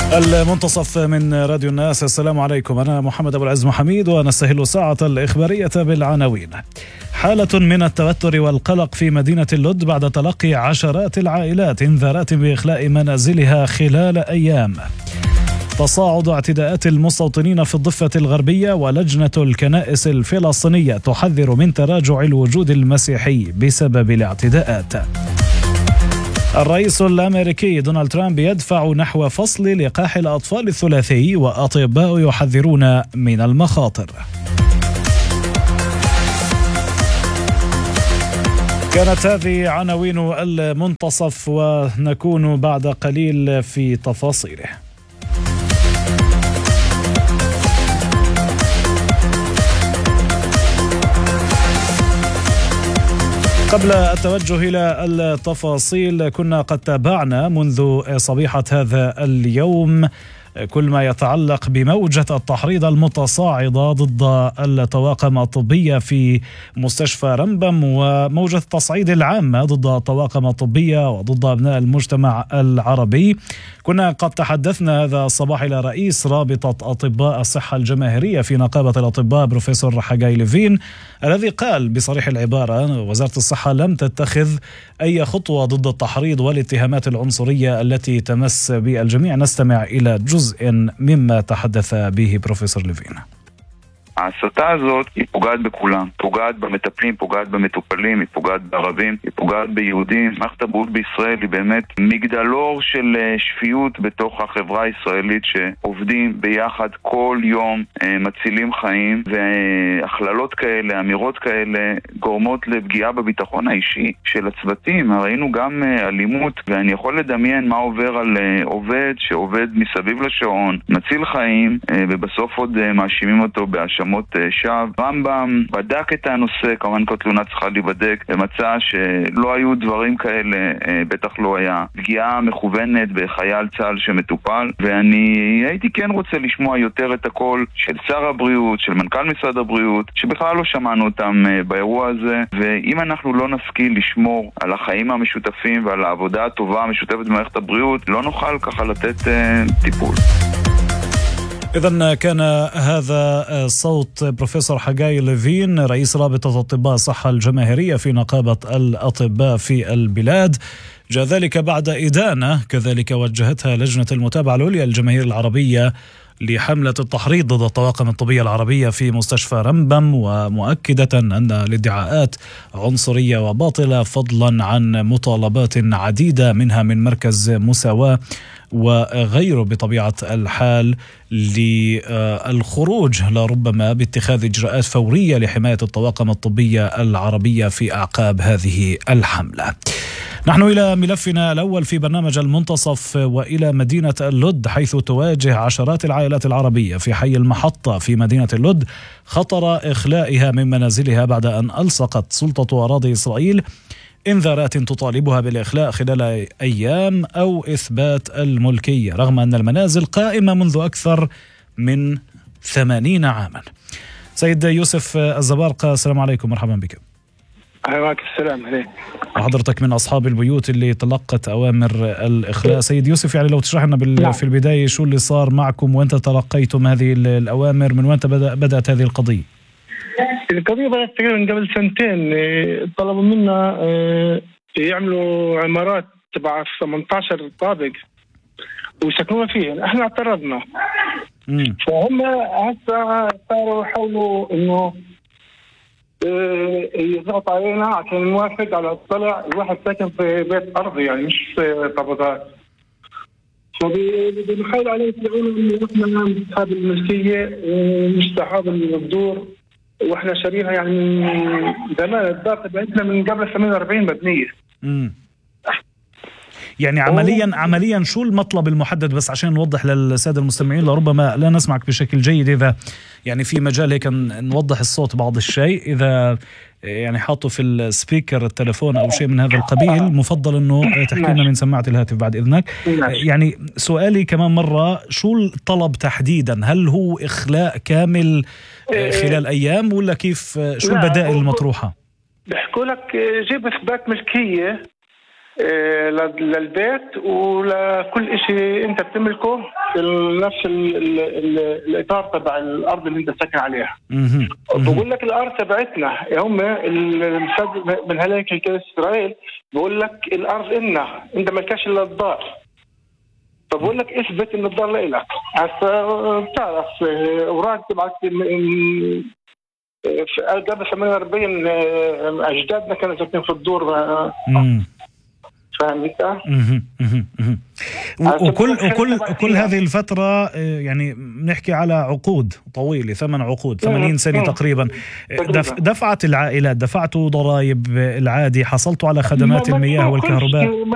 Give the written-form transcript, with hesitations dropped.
المنتصف من راديو الناس. السلام عليكم، أنا محمد أبو العز محميد، ونستهل ساعة الإخبارية بالعناوين. حالة من التوتر والقلق في مدينة اللد بعد تلقي عشرات العائلات انذارات بإخلاء منازلها خلال أيام. تصاعد اعتداءات المستوطنين في الضفة الغربية، ولجنة الكنائس الفلسطينية تحذر من تراجع الوجود المسيحي بسبب الاعتداءات. الرئيس الأمريكي دونالد ترامب يدفع نحو فصل لقاح الأطفال الثلاثي، وأطباء يحذرون من المخاطر. كانت هذه عناوين المنتصف، ونكون بعد قليل في تفاصيله. قبل التوجه إلى التفاصيل، كنا قد تابعنا منذ صبيحة هذا اليوم كل ما يتعلق بموجة التحريض المتصاعدة ضد الطواقم الطبية في مستشفى رمبم، وموجة التصعيد العامة ضد الطواقم الطبية وضد أبناء المجتمع العربي. كنا قد تحدثنا هذا الصباح إلى رئيس رابطة أطباء الصحة الجماهيرية في نقابة الأطباء بروفيسور حجاي ليفين، الذي قال بصريح العبارة: وزارة الصحة لم تتخذ أي خطوة ضد التحريض والاتهامات العنصرية التي تمس بالجميع. نستمع إلى جزء مما תחדף به פרופסור לוין. ההסתה הזאת היא פוגעת בכולם, פוגעת במטפלים, פוגעת במטופלים, היא פוגעת בערבים, היא פוגעת ביהודים. מערכת הבריאות בישראל היא באמת מגדלור של שפיות בתוך החברה הישראלית, שעובדים ביחד כל יום, מצילים חיים, והכללות כאלה, אמירות כאלה, גורמות לפגיעה בביטחון האישי של הצוותים. ראינו גם אלימות, ואני יכול לדמיין מה עובר על עובד שעובד מסביב לשעון, מציל חיים, ובסוף עוד מאשימים אותו בהאשמות שווא. רמב"ם בדק את הנושא, כמובן כל תלונה צריכה להיבדק, ומצא שלא היו דברים כאלה, בטח לא היה פגיעה מכוונת בחייל צה"ל שמטופל. ואני הייתי כן רוצה לשמוע יותר את הקול של שר הבריאות, של מנכ"ל משרד הבריאות, שבכלל לא שמענו אותם באירוע הזה. ואם אנחנו לא נשכיל לשמור על החיים המשותפים ועל העבודה הטובה המשותפת במערכת הבריאות, לא נוכל ככה לתת טיפול. إذن كان هذا صوت بروفيسور حجاي ليفين، رئيس رابطة أطباء الصحة الجماهيرية في نقابة الأطباء في البلاد. جاء ذلك بعد إدانة كذلك وجهتها لجنة المتابعة العليا للجماهير العربية لحملة التحريض ضد الطواقم الطبية العربية في مستشفى رمبم، ومؤكدة أن الادعاءات عنصرية وباطلة، فضلا عن مطالبات عديدة منها من مركز مساواة وغيره بطبيعة الحال للخروج لربما باتخاذ إجراءات فورية لحماية الطواقم الطبية العربية في أعقاب هذه الحملة. نحن إلى ملفنا الأول في برنامج المنتصف، وإلى مدينة اللد، حيث تواجه عشرات العائلات العربية في حي المحطة في مدينة اللد خطر إخلائها من منازلها بعد أن ألصقت سلطة أراضي إسرائيل انذارات تطالبها بالإخلاء خلال أيام أو إثبات الملكية، رغم أن المنازل قائمة منذ أكثر من 80 عاما. سيد يوسف الزبارقة، السلام عليكم، مرحبا بك. عليك السلام. عليك وحضرتك من أصحاب البيوت اللي تلقت أوامر الإخلاء. سيد يوسف، يعني لو تشرح لنا في البداية شو اللي صار معكم وأنت تلقيتم هذه الأوامر، من وين بدأت هذه القضية؟ القضية بدأت تقريبا قبل سنتين. طلبوا منا يعملوا عمارات تبع 18 طابق ويسكنونا فيها، احنا اعترضنا. فهم هسه صاروا يحاولوا انه يضغط علينا عشان نوافق على الطلع. الواحد ساكن في بيت ارضي يعني مش في طابقات، فبيحاولوا علينا يقولوا انه احنا اصحاب الملكية ومش صحاب الدور، واحنا شاريها يعني من زمان. الدار تبعتنا من قبل 48 مبنيه. يعني عمليا شو المطلب المحدد، بس عشان نوضح للساده المستمعين، لربما لا نسمعك بشكل جيد، اذا يعني في مجال هيك نوضح الصوت بعض الشيء، اذا يعني حاطه في السبيكر التلفون او شيء من هذا القبيل، مفضل انه تحكي لنا من سماعه الهاتف بعد اذنك. يعني سؤالي كمان مره، شو الطلب تحديدا؟ هل هو اخلاء كامل خلال ايام، ولا كيف؟ شو البدائل المطروحه؟ بيحكوا لك جيب اثبات ملكيه للبيت ولكل شيء انت بتملكه في نفس الاطار تبع الارض اللي انت ساكن عليها. بقول لك الارض تبعتنا هم من هلاك اسرائيل، بقول لك الارض انت مالكاش الا الدار، فبقول لك اثبت ان الدار لك. بتعرف اوراق تبعت قبل 48 اجدادنا كانوا ساكنين في الدور. فهمت؟ وكل هذه الفترة يعني نحكي على عقود طويلة، 8 عقود 80 سنة تقريبا. دفعت العائلات، دفعتوا ضرائب العادي، حصلتوا على خدمات المياه والكهرباء؟